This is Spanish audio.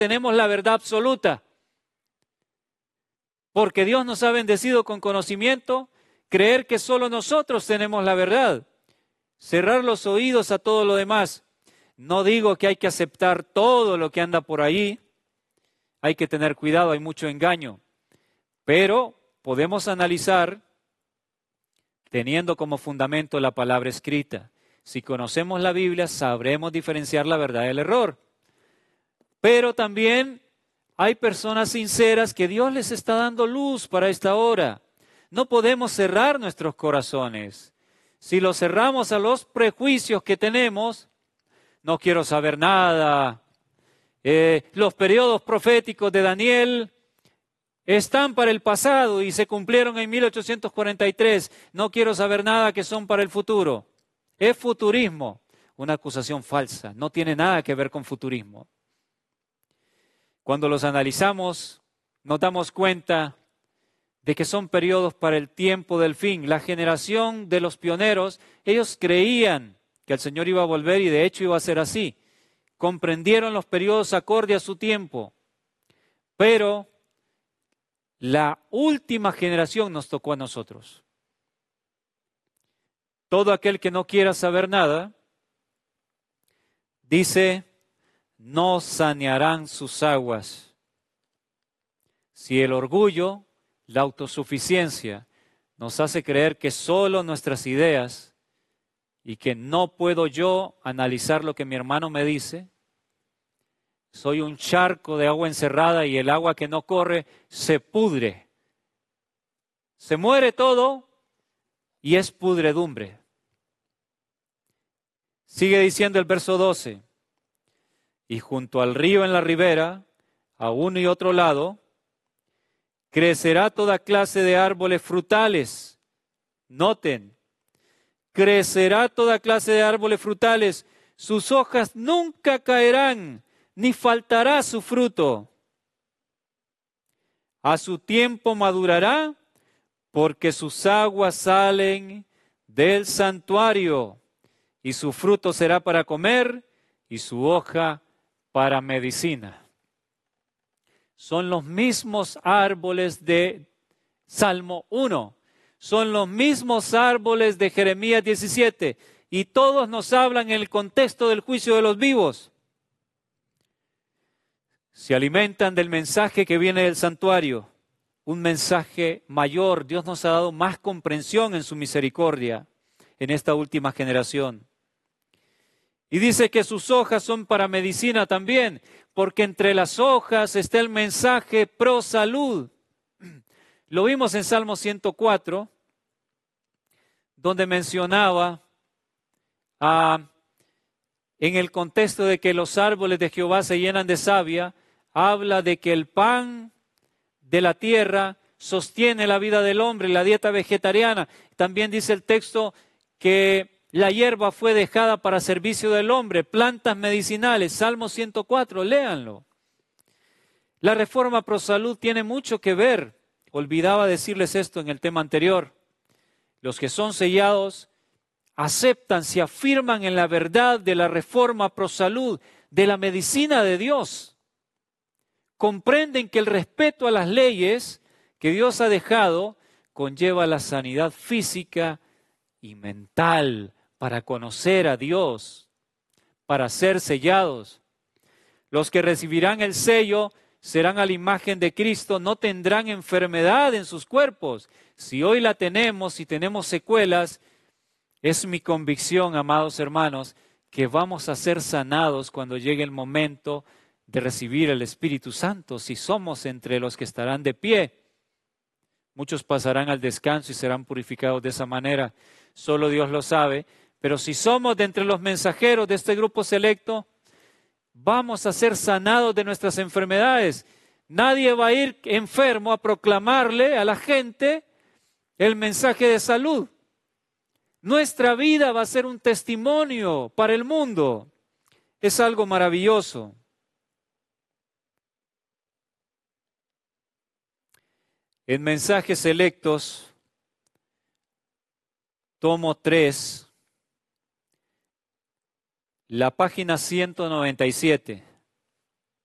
tenemos la verdad absoluta. Porque Dios nos ha bendecido con conocimiento, creer que solo nosotros tenemos la verdad, cerrar los oídos a todo lo demás. No digo que hay que aceptar todo lo que anda por ahí, hay que tener cuidado, hay mucho engaño, pero podemos analizar teniendo como fundamento la palabra escrita. Si conocemos la Biblia, sabremos diferenciar la verdad del error. Pero también hay personas sinceras que Dios les está dando luz para esta hora. No podemos cerrar nuestros corazones. Si los cerramos a los prejuicios que tenemos, no quiero saber nada. Los periodos proféticos de Daniel están para el pasado y se cumplieron en 1843. No quiero saber nada que son para el futuro. Es futurismo, una acusación falsa. No tiene nada que ver con futurismo. Cuando los analizamos, nos damos cuenta de que son periodos para el tiempo del fin. La generación de los pioneros, ellos creían que el Señor iba a volver y de hecho iba a ser así. Comprendieron los periodos acorde a su tiempo. Pero la última generación nos tocó a nosotros. Todo aquel que no quiera saber nada, dice, no sanearán sus aguas. Si el orgullo, la autosuficiencia, nos hace creer que solo nuestras ideas y que no puedo yo analizar lo que mi hermano me dice, soy un charco de agua encerrada y el agua que no corre se pudre. Se muere todo y es pudredumbre. Sigue diciendo el verso 12. Y junto al río en la ribera, a uno y otro lado, crecerá toda clase de árboles frutales. Noten, crecerá toda clase de árboles frutales. Sus hojas nunca caerán, ni faltará su fruto. A su tiempo madurará, porque sus aguas salen del santuario, y su fruto será para comer, y su hoja para medicina. Son los mismos árboles de Salmo 1, son los mismos árboles de Jeremías 17, y todos nos hablan en el contexto del juicio de los vivos. Se alimentan del mensaje que viene del santuario, un mensaje mayor. Dios nos ha dado más comprensión en su misericordia en esta última generación. Y dice que sus hojas son para medicina también, porque entre las hojas está el mensaje pro salud. Lo vimos en Salmo 104, donde mencionaba en el contexto de que los árboles de Jehová se llenan de savia, habla de que el pan de la tierra sostiene la vida del hombre, la dieta vegetariana. También dice el texto que la hierba fue dejada para servicio del hombre, plantas medicinales, Salmo 104, léanlo. La reforma pro salud tiene mucho que ver, olvidaba decirles esto en el tema anterior. Los que son sellados aceptan, se afirman en la verdad de la reforma pro salud, de la medicina de Dios. Comprenden que el respeto a las leyes que Dios ha dejado conlleva la sanidad física y mental para conocer a Dios, para ser sellados. Los que recibirán el sello serán a la imagen de Cristo, no tendrán enfermedad en sus cuerpos. Si hoy la tenemos y tenemos secuelas, es mi convicción, amados hermanos, que vamos a ser sanados cuando llegue el momento de recibir el Espíritu Santo, si somos entre los que estarán de pie. Muchos pasarán al descanso y serán purificados de esa manera, solo Dios lo sabe, pero si somos de entre los mensajeros de este grupo selecto, vamos a ser sanados de nuestras enfermedades. Nadie va a ir enfermo a proclamarle a la gente el mensaje de salud. Nuestra vida va a ser un testimonio para el mundo. Es algo maravilloso. En Mensajes Selectos, tomo 3, la página 197.